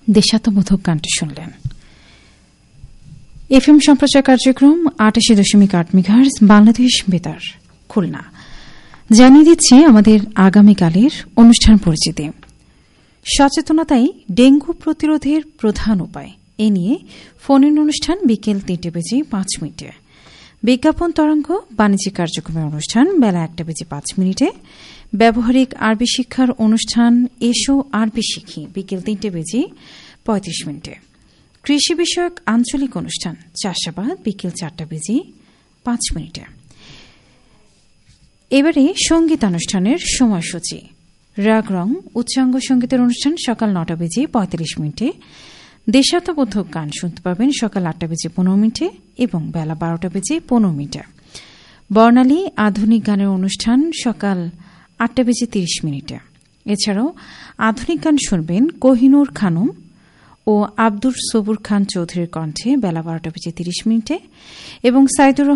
দেশাত্মবোধক গানটি শুনলেন। এফএম সম্প্রচার কার্যক্রম ৮৮.৮ মেগাহার্জ বাংলাদেশ বেতার খুলনা। জানিয়ে দিচ্ছি আমাদের আগামীকালের অনুষ্ঠান পরিচিতি। সচেতনতাই ডেঙ্গু প্রতিরোধের প্রধান উপায়, এ নিয়ে ফোন-ইন অনুষ্ঠান বিকেল ৩:৫। বিজ্ঞাপন তরঙ্গ বাণিজ্যিক কার্যক্রমের অনুষ্ঠান বেলা ১:৫। ব্যবহারিক আরবি শিক্ষার অনুষ্ঠান এসো আরবি শিখি বিকেল ৩:৩৫। কৃষি বিষয়ক আঞ্চলিক অনুষ্ঠান চাষাবাদ বিকেল ৪:৫। এবারে সঙ্গীতানুষ্ঠানের সময়সূচি। রাগ রং উচ্চাঙ্গ সঙ্গীতের অনুষ্ঠান সকাল ৯:৩৫। দেশাত্মবোধক গান শুনতে পাবেন সকাল ৮:১৫ এবং বেলা ১২:১৫। বর্ণালী আধুনিক গানের অনুষ্ঠান সকাল ৮:৩০। এছাড়াও আধুনিক গান শুনবেন কোহিনুর খানম ও আব্দুর সবুর খান চৌধুরীর কণ্ঠে বেলা ১২:৩০ এবং সাইদুর